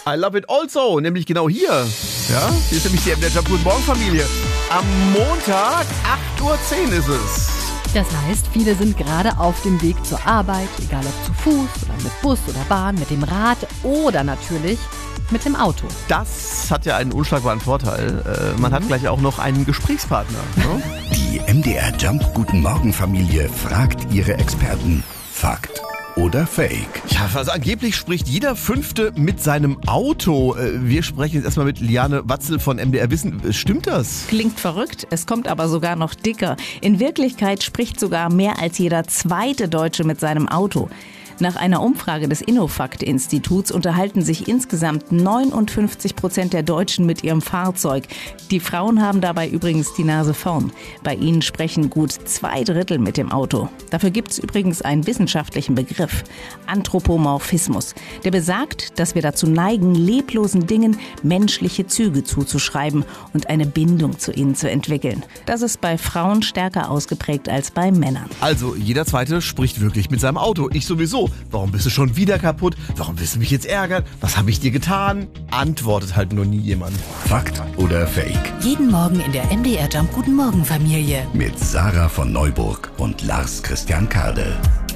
I love it also, nämlich genau hier. Ja, hier ist nämlich die MDR Jump Guten Morgen Familie. Am Montag, 8:10 Uhr ist es. Das heißt, viele sind gerade auf dem Weg zur Arbeit, egal ob zu Fuß oder mit Bus oder Bahn, mit dem Rad oder natürlich mit dem Auto. Das hat ja einen unschlagbaren Vorteil. Man hat gleich auch noch einen Gesprächspartner. Ne? Die MDR Jump Guten Morgen Familie fragt ihre Experten. Fakt oder Fake? Ja, also angeblich spricht jeder Fünfte mit seinem Auto. Wir sprechen jetzt erstmal mit Liane Watzel von MDR Wissen. Stimmt das? Klingt verrückt, es kommt aber sogar noch dicker. In Wirklichkeit spricht sogar mehr als jeder zweite Deutsche mit seinem Auto. Nach einer Umfrage des Innofakt-Instituts unterhalten sich insgesamt 59% der Deutschen mit ihrem Fahrzeug. Die Frauen haben dabei übrigens die Nase vorn. Bei ihnen sprechen gut 2/3 mit dem Auto. Dafür gibt es übrigens einen wissenschaftlichen Begriff, Anthropomorphismus. Der besagt, dass wir dazu neigen, leblosen Dingen menschliche Züge zuzuschreiben und eine Bindung zu ihnen zu entwickeln. Das ist bei Frauen stärker ausgeprägt als bei Männern. Also, jeder Zweite spricht wirklich mit seinem Auto. Ich sowieso. Warum bist du schon wieder kaputt? Warum willst du mich jetzt ärgern? Was habe ich dir getan? Antwortet halt nur nie jemand. Fakt oder Fake? Jeden Morgen in der MDR Jump Guten Morgen Familie. Mit Sarah von Neuburg und Lars Christian Kade.